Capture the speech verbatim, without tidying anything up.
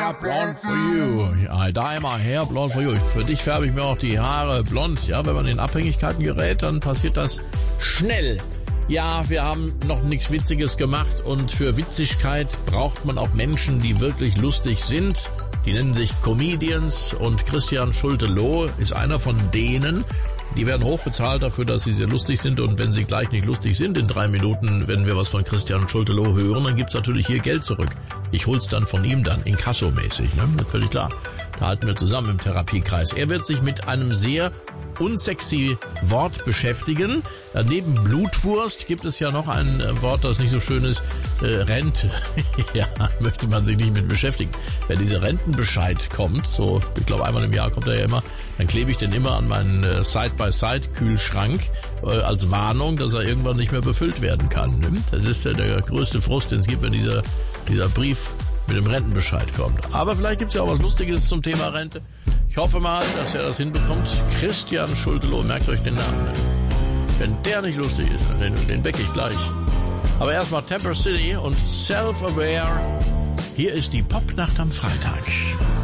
hair blonde for you. I dye my hair blonde for you. Für dich färbe ich mir auch die Haare blond. Ja, wenn man in Abhängigkeiten gerät, dann passiert das schnell. Ja, wir haben noch nichts Witziges gemacht und für Witzigkeit braucht man auch Menschen, die wirklich lustig sind. Die nennen sich Comedians und Christian Schulte-Loh ist einer von denen. Die werden hochbezahlt dafür, dass sie sehr lustig sind und wenn sie gleich nicht lustig sind, in drei Minuten, wenn wir was von Christian Schulte-Loh hören, dann gibt's natürlich hier Geld zurück. Ich hol's dann von ihm dann, Inkasso-mäßig, ne? Völlig klar. Da halten wir zusammen im Therapiekreis. Er wird sich mit einem sehr unsexy Wort beschäftigen. Neben Blutwurst gibt es ja noch ein Wort, das nicht so schön ist, äh, Rente. Ja, möchte man sich nicht mit beschäftigen. Wenn dieser Rentenbescheid kommt, so, ich glaube einmal im Jahr kommt er ja immer, dann klebe ich den immer an meinen äh, Side-by-Side-Kühlschrank äh, als Warnung, dass er irgendwann nicht mehr befüllt werden kann. Ne? Das ist äh, der größte Frust, den es gibt, wenn dieser, dieser Brief mit dem Rentenbescheid kommt. Aber vielleicht gibt's ja auch was Lustiges zum Thema Rente. Ich hoffe mal, dass er das hinbekommt. Christian Schulte-Loh, merkt euch den Namen. Wenn der nicht lustig ist, den, den weck ich gleich. Aber erstmal Temper City und Self-Aware. Hier ist die Popnacht am Freitag.